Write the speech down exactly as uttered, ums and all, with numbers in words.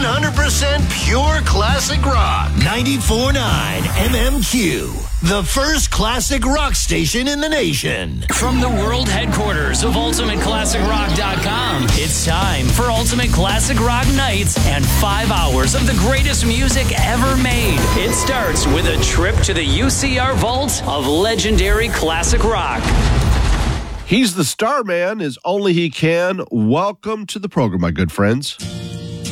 hundred percent pure classic rock. ninety-four point nine M M Q, the first classic rock station in the nation. From the world headquarters of ultimate classic rock dot com, it's time for Ultimate Classic Rock Nights and five hours of the greatest music ever made. It starts with a trip to the U C R vault of legendary classic rock. He's the star man as only he can. Welcome to the program, my good friends.